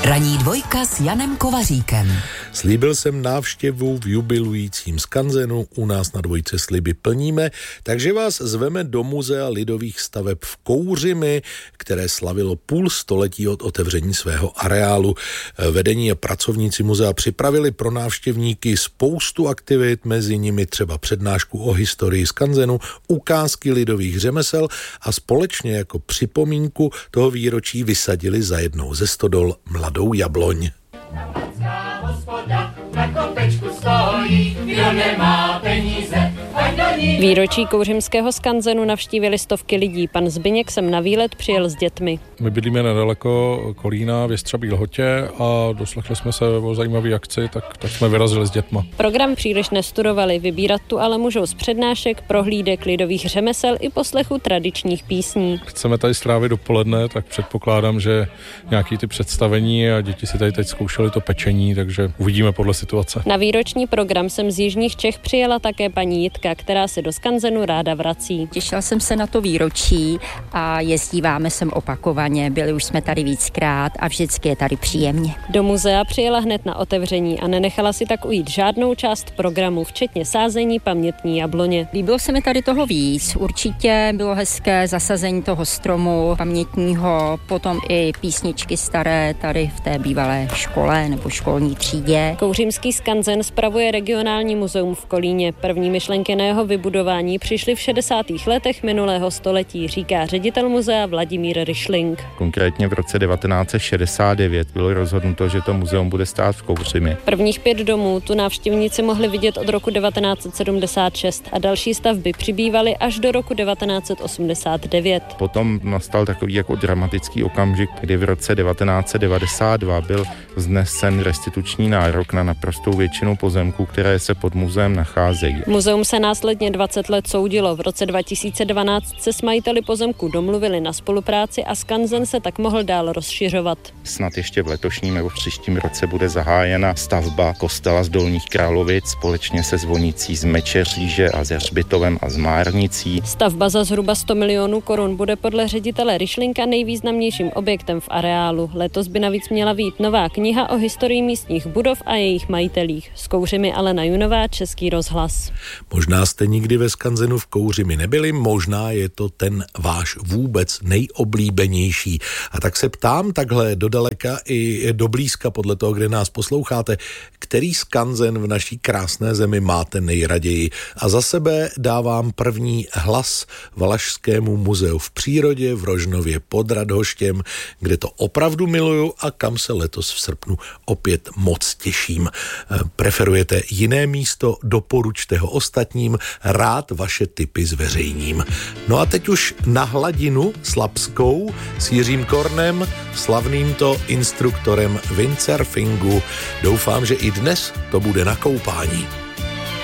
Ranní dvojka s Janem Kovaříkem. Slíbil jsem návštěvu v jubilujícím skanzenu, u nás na Dvojce sliby plníme, takže vás zveme do Muzea lidových staveb v Kouřimi, které slavilo půl století od otevření svého areálu. Vedení a pracovníci muzea připravili pro návštěvníky spoustu aktivit, mezi nimi třeba přednášku o historii skanzenu, ukázky lidových řemesel a společně jako připomínku toho výročí vysadili za jednou ze stodol mladou jabloň. Na kopečku stojí, kdo nemá peníze, ať do ní. Výročí kouřimského skanzenu navštívili stovky lidí. Pan Zbyněk sem na výlet přijel s dětmi. My bydlíme nedaleko Kolína v Jestřabí Lhotě a doslechli jsme se o zajímavé akci, tak jsme vyrazili s dětma. Program příliš nestudovali, vybírat tu ale můžou z přednášek, prohlídek lidových řemesel i poslechu tradičních písní. Chceme tady strávit dopoledne, tak předpokládám, že nějaký ty představení a děti si tady teď zkoušeli to pečení, takže uvidíme podle situace. Na výroční program sem z jižních Čech přijela také paní Jitka, která se do skanzenu ráda vrací. Těšila jsem se na to výročí a jezdíváme sem opakovaně, byli už jsme tady víckrát a vždycky je tady příjemně. Do muzea přijela hned na otevření a nenechala si tak ujít žádnou část programu, včetně sázení pamětní jabloně. Líbilo se mi tady toho víc, určitě bylo hezké zasazení toho stromu pamětního, potom i písničky staré tady v té bývalé škole nebo školní třídě. Kouřimský skanzen spravuje regionální muzeum v Kolíně. První myšlenky na jeho vybudování přišly v 60. letech minulého století, říká ředitel muzea Vladimír Ryšling. Konkrétně v roce 1969 bylo rozhodnuto, že to muzeum bude stát v Kouřimi. Prvních 5 domů tu návštěvníci mohli vidět od roku 1976 a další stavby přibývaly až do roku 1989. Potom nastal takový jako dramatický okamžik, kdy v roce 1992 byl vznesen restituční nárok na naprostou většinu pozemků, které se pod muzeem nacházejí. Muzeum se následně 20 let soudilo. V roce 2012 se s majiteli pozemků domluvili na spolupráci a skanzen se tak mohl dál rozšiřovat. Snad ještě v letošním nebo v příštím roce bude zahájena stavba kostela z Dolních Královic společně se zvonicí z Mečeříže a ze Hřbitovem a z Márnicí. Stavba za zhruba 100 milionů korun bude podle ředitele Ryšlinka nejvýznamnějším objektem v areálu. Letos by navíc měla vyjít nová kniha o historii místních budov a jejich majitelích. S Kouřimi Alena Junová, Český rozhlas. Možná jste nikdy ve skanzenu v Kouřimi nebyli, možná je to ten váš vůbec nejoblíbenější. A tak se ptám takhle dodaleka i do blízka podle toho, kde nás posloucháte, který skanzen v naší krásné zemi máte nejraději. A za sebe dávám první hlas Valašskému muzeu v přírodě v Rožnově pod Radhoštěm, kde to opravdu miluju a kam se letos v srpnu opět moc těším. Preferujete jiné místo? Doporučte ho ostatním, rád vaše tipy zveřejním. No a teď už na hladinu slabskou s Jiřím Kornem, slavným to instruktorem windsurfingu. Doufám, že i dnes to bude na koupání.